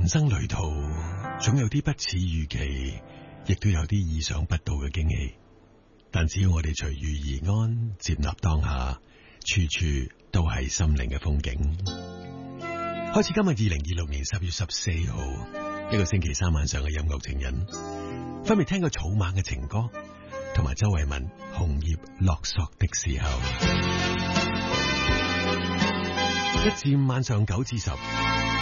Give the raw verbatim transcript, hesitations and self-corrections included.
人生旅途總有啲不似預期，亦都有啲意想不到嘅驚喜。但只要我哋隨遇而安，接納當下，處處都係心靈嘅風景。開始今日二零二六年十月十四號一個星期三晚上嘅音樂情人，分別聽過草蜢嘅情歌，同埋周慧敏紅葉落索的時候。一至五晚上九至十，